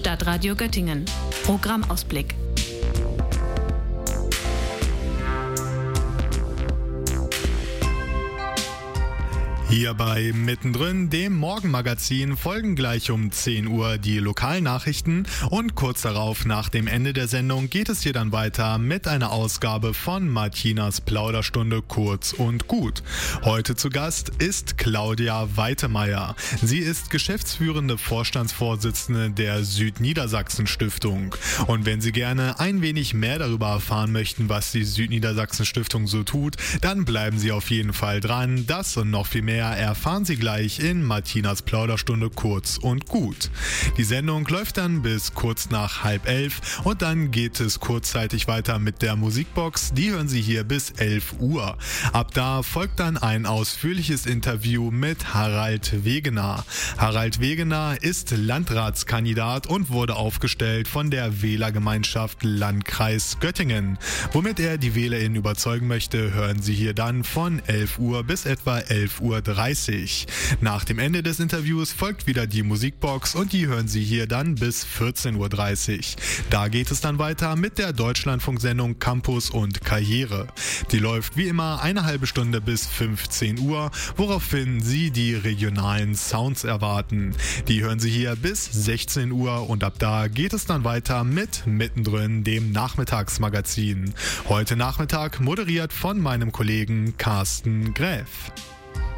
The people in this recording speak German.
Stadtradio Göttingen. Programmausblick. Hier bei Mittendrin, dem Morgenmagazin, folgen gleich um 10 Uhr die Lokalnachrichten und kurz darauf nach dem Ende der Sendung geht es hier dann weiter mit einer Ausgabe von Martinas Plauderstunde kurz und gut. Heute zu Gast ist Claudia Weitemeyer. Sie ist geschäftsführende Vorstandsvorsitzende der Südniedersachsen Stiftung. Und wenn Sie gerne ein wenig mehr darüber erfahren möchten, was die Südniedersachsen Stiftung so tut, dann bleiben Sie auf jeden Fall dran. Das und noch viel mehr erfahren Sie gleich in Martinas Plauderstunde kurz und gut. Die Sendung läuft dann bis kurz nach 10:30 und dann geht es kurzzeitig weiter mit der Musikbox. Die hören Sie hier bis 11 Uhr. Ab da folgt dann ein ausführliches Interview mit Harald Wegener. Harald Wegener ist Landratskandidat und wurde aufgestellt von der Wählergemeinschaft Landkreis Göttingen. Womit er die WählerInnen überzeugen möchte, hören Sie hier dann von 11 Uhr bis etwa 11:30 Uhr. Nach dem Ende des Interviews folgt wieder die Musikbox und die hören Sie hier dann bis 14:30 Uhr. Da geht es dann weiter mit der Deutschlandfunksendung Campus und Karriere. Die läuft wie immer eine halbe Stunde bis 15 Uhr, woraufhin Sie die regionalen Sounds erwarten. Die hören Sie hier bis 16 Uhr und ab da geht es dann weiter mit Mittendrin, dem Nachmittagsmagazin. Heute Nachmittag moderiert von meinem Kollegen Carsten Gräf.